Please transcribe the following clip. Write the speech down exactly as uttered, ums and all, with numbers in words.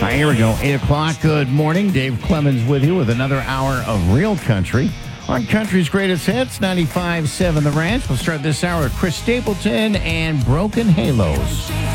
right, here we go. eight o'clock. Good morning. Dave Clemens with you with another hour of Real Country on Country's Greatest Hits, ninety-five point seven The Ranch. We'll start this hour with Chris Stapleton and Broken Halos.